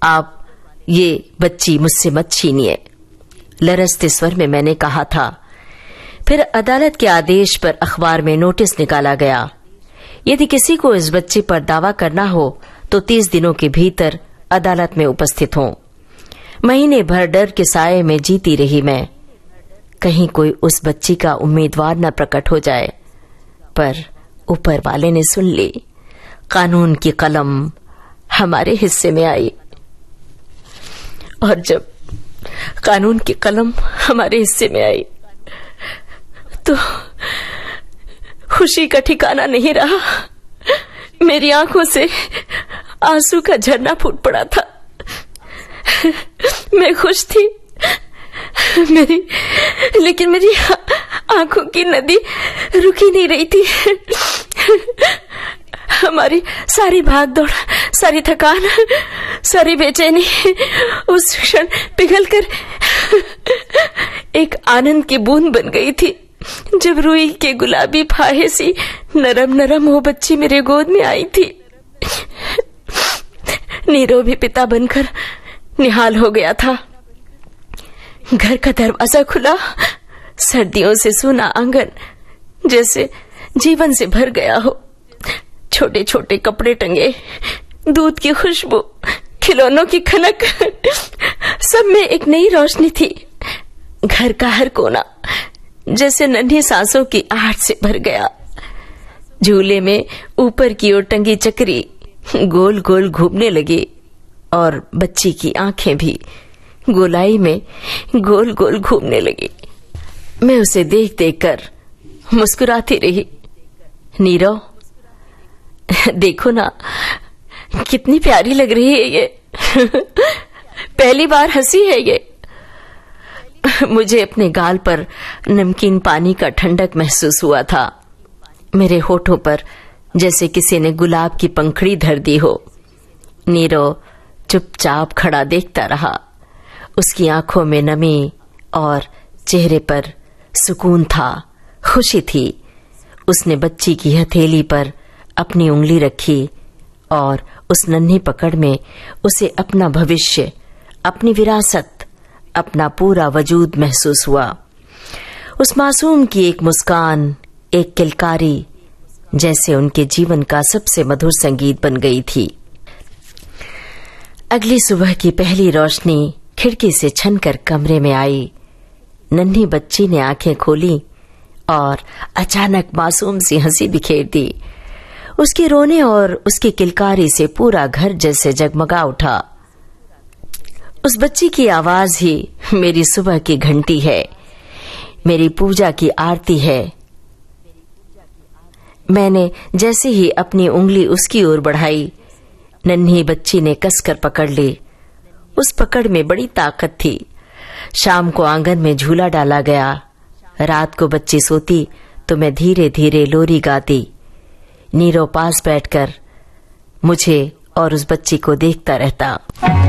आप ये बच्ची मुझसे मत छीनिए, लरजते स्वर में मैंने कहा था। फिर अदालत के आदेश पर अखबार में नोटिस निकाला गया, यदि किसी को इस बच्चे पर दावा करना हो तो 30 दिनों के भीतर अदालत में उपस्थित हों। महीने भर डर के साये में जीती रही मैं, कहीं कोई उस बच्ची का उम्मीदवार न प्रकट हो जाए। पर ऊपर वाले ने सुन ली। कानून की कलम हमारे हिस्से में आई, और जब कानून की कलम हमारे हिस्से में आई तो खुशी का ठिकाना नहीं रहा। मेरी आंखों से आंसू का झरना फूट पड़ा था। मैं खुश थी, लेकिन मेरी आंखों की नदी रुक ही नहीं रही थी। हमारी सारी भागदौड़, सारी थकान, सारी बेचैनी उस क्षण पिघलकर एक आनंद की बूंद बन गई थी, जब रूई के गुलाबी फाहे सी नरम नरम वो बच्ची मेरे गोद में आई थी। नीरव भी पिता बनकर निहाल हो गया था। घर का दरवाजा खुला, सर्दियों से सूना आंगन जैसे जीवन से भर गया हो। छोटे छोटे कपड़े टंगे, दूध की खुशबू, खिलौनों की खनक, सब में एक नई रोशनी थी। घर का हर कोना जैसे नन्ही सांसों की आहट से भर गया। झूले में ऊपर की ओर टंगी चक्री गोल गोल घूमने लगी, और बच्ची की आंखें भी गोलाई में गोल गोल घूमने लगी। मैं उसे देख देख कर मुस्कुराती रही। नीरव, देखो ना, कितनी प्यारी लग रही है ये। पहली बार हंसी है ये। मुझे अपने गाल पर नमकीन पानी का ठंडक महसूस हुआ था। मेरे होठों पर जैसे किसी ने गुलाब की पंखड़ी धर दी हो। नीरव चुपचाप खड़ा देखता रहा। उसकी आंखों में नमी और चेहरे पर सुकून था, खुशी थी। उसने बच्ची की हथेली पर अपनी उंगली रखी और उस नन्ही पकड़ में उसे अपना भविष्य, अपनी विरासत, अपना पूरा वजूद महसूस हुआ। उस मासूम की एक मुस्कान, एक किलकारी जैसे उनके जीवन का सबसे मधुर संगीत बन गई थी। अगली सुबह की पहली रोशनी खिड़की से छनकर कमरे में आई। नन्ही बच्ची ने आंखें खोली और अचानक मासूम सी हंसी बिखेर दी। उसके रोने और उसकी किलकारी से पूरा घर जैसे जगमगा उठा। उस बच्ची की आवाज ही मेरी सुबह की घंटी है, मेरी पूजा की आरती है। मैंने जैसे ही अपनी उंगली उसकी ओर बढ़ाई, नन्ही बच्ची ने कसकर पकड़ ली। उस पकड़ में बड़ी ताकत थी। शाम को आंगन में झूला डाला गया। रात को बच्ची सोती तो मैं धीरे धीरे लोरी गाती। नीरव पास बैठकर मुझे और उस बच्ची को देखता रहता।